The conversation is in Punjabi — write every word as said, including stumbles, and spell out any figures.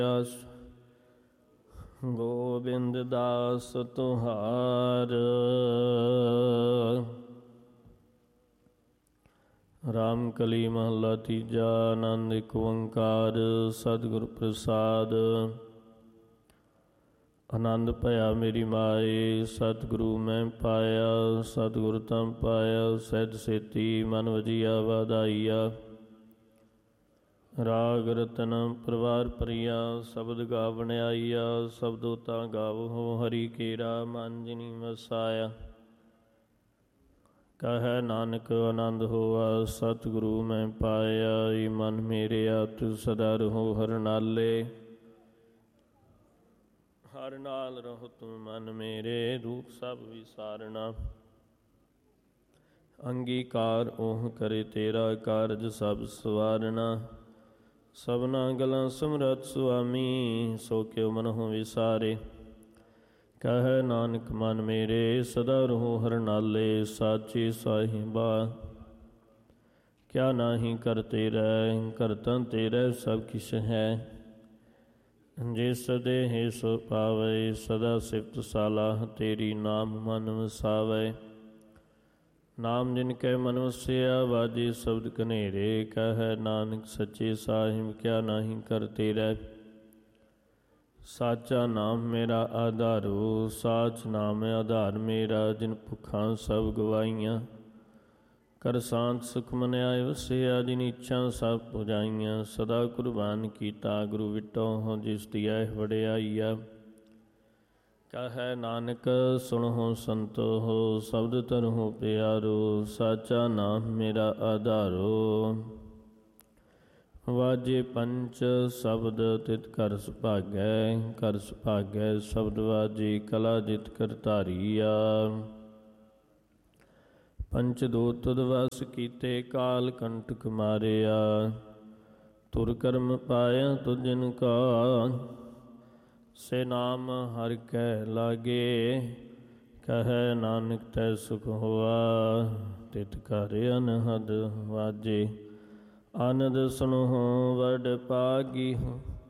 ਗੋਬਿੰਦ ਦਾਸ ਤੁਹਾਰ। ਰਾਮ ਕਲੀ ਮਹੱਲਾ ਤੀਜਾ। ਆਨੰਦ ਇੱਕ ਓੰਕਾਰ ਸਤਿਗੁਰ ਪ੍ਰਸਾਦ। ਆਨੰਦ ਭਇਆ ਮੇਰੀ ਮਾਏ ਸਤਿਗੁਰੂ ਮੈਂ ਪਾਇਆ। ਸਤਿਗੁਰ ਤਮ ਪਾਇਆ ਸਹਿਜ ਸੇਤੀ ਮਨ ਵਜੀਆ ਵਾਧਾਈਆ। ਰਾਗ ਰਤਨ ਪਰਵਾਰ ਪ੍ਰਿਆ ਸ਼ਬਦ ਗਾਵਣ ਆਈਆ। ਸ਼ਬਦੋ ਤਾਂ ਗਾਵੋ ਹਰੀ ਕੇਰਾ ਮਨ ਜਿਨੀ ਵਸਾਇਆ। ਕਹੈ ਨਾਨਕ ਆਨੰਦ ਹੋਆ ਸਤਿਗੁਰੂ ਮੈਂ ਪਾਇਆ। ਏ ਮਨ ਮੇਰਿਆ ਤੁ ਸਦਾ ਰਹੋ ਹਰ ਨਾਲੇ। ਹਰ ਨਾਲ ਰਹੋ ਤੂੰ ਮਨ ਮੇਰੇ ਰੂਪ ਸਭ ਵਿਸਾਰਣਾ। ਅੰਗੀਕਾਰ ਓਹ ਕਰੇ ਤੇਰਾ ਕਾਰਜ ਸਭ ਸਵਾਰਣਾ। ਸਭਨਾ ਗਲਾਂ ਸਮਰੱਥ ਸੁਆਮੀ ਸੋ ਕਿਉ ਮਨਹੁ ਵਿਸਾਰੇ। ਕਹੈ ਨਾਨਕ ਮਨ ਮੇਰੇ ਸਦਾ ਰਹੋ ਹਰ ਨਾਲੇ। ਸਾਚੇ ਸਾਹਿਬਾ ਕਿਆ ਨਾਹੀ ਕਰ ਤੇਰੈ ਕਰਤਨ ਤੇਰੈ ਸਭ ਕਿਛ ਹੈ। ਜਿਸ ਦੇਹ ਸੋ ਪਾਵੈ ਸਦਾ ਸਿਫਤ ਸਾਲਾਹ ਤੇਰੀ ਨਾਮ ਮਨ ਵਸਾਵੈ। ਨਾਮ ਜਿਨ ਕੈ ਮਨ ਵਸਿਆ ਵਾਜੇ ਸ਼ਬਦ ਕਨੇਰੇ। ਕਹੈ ਨਾਨਕ ਸੱਚੇ ਸਾਹਿਬ ਕਿਆ ਨਾਹੀ ਕਰ ਤੇਰੈ। ਸਾਚਾ ਨਾਮ ਮੇਰਾ ਆਧਾਰੋ ਸਾਚ ਨਾਮ ਆਧਾਰ ਮੇਰਾ। ਜਿਨ ਭੁੱਖਾਂ ਸਭ ਗਵਾਈਆਂ ਕਰ ਸ਼ਾਂਤ ਸੁਖ ਮਨ ਆਏ ਵਸਿਆ। ਜਿਨ ਇੱਛਾ ਸਭ ਪੁਜਾਈਆਂ ਸਦਾ ਕੁਰਬਾਨ ਕੀਤਾ। ਗੁਰੂ ਵਿਟੋ ਜਿਸ ਦੀ ਐ ਵਡਿਆਈਆ। ਕਹੈ ਨਾਨਕ ਸੁਣਹੁ ਸੰਤੋ ਸ਼ਬਦ ਧਰਹੁ ਪਿਆਰੋ। ਸਾਚਾ ਨਾਮ ਮੇਰਾ ਆਧਾਰੋ ਵਾਜੇ ਪੰਚ ਸ਼ਬਦ ਤਿਤ ਕਰ ਸੁਭਾਗੈ। ਕਰ ਸੁਭਾਗੈ ਸ਼ਬਦ ਵਾਜੇ ਕਲਾ ਜਿਤ ਕਰ ਧਾਰੀਆ। ਪੰਚ ਦੂਤ ਤੁਧ ਵਸ ਕੀਤੇ ਕਾਲ ਕੰਟਕ ਮਾਰਿਆ। ਤੁਰ ਕਰਮ ਪਾਇਆ ਤੁਧ ਜਿਨ ਕਾ ਸੇ ਨਾਮ ਹਰਿ ਕੈ ਲਾਗੇ। ਕਹੈ ਨਾਨਕ ਤੈ ਸੁਖ ਹੋਆ ਤਿਤ ਘਰ ਅਨਹਦ ਵਾਜੇ। ਆਨੰਦ ਸੁਣਹੁ ਵਡ ਭਾਗੀ